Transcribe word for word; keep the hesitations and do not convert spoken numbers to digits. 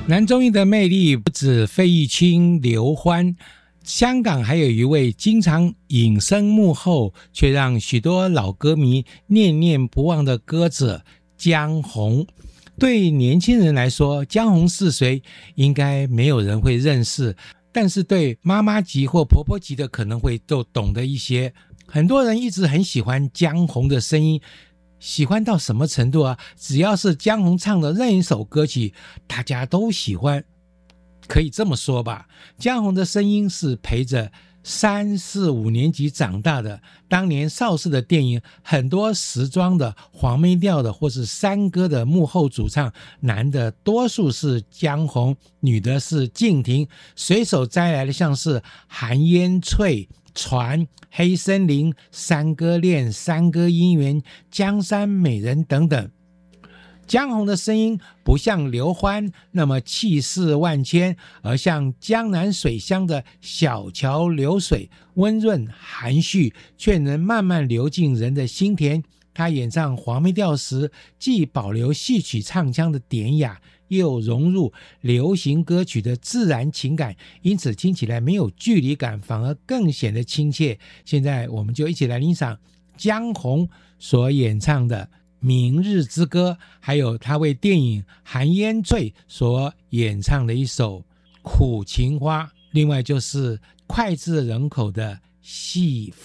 男中音的魅力不止费玉清、刘欢，香港还有一位经常隐身幕后却让许多老歌迷念念不忘的歌者江红。对年轻人来说，江红是谁应该没有人会认识，但是对妈妈级或婆婆级的可能会都懂得一些。很多人一直很喜欢江红的声音，喜欢到什么程度啊？只要是江红唱的任一首歌曲，大家都喜欢。可以这么说吧，江红的声音是陪着三四五年级长大的。当年邵氏的电影，很多时装的、黄梅调的或是山歌的幕后主唱，男的多数是江红，女的是静婷，随手摘来的像是韩烟翠、船、黑森林、山歌恋、山歌姻缘、江山美人等等。江红的声音不像刘欢那么气势万千，而像江南水乡的小桥流水，温润含蓄，却能慢慢流进人的心田。他演唱黄梅调时，既保留戏曲唱腔的典雅，又融入流行歌曲的自然情感，因此听起来没有距离感，反而更显得亲切。现在我们就一起来欣赏江红所演唱的明日之歌，还有他为电影韩烟翠所演唱的一首苦情花，另外就是脍炙人口的戏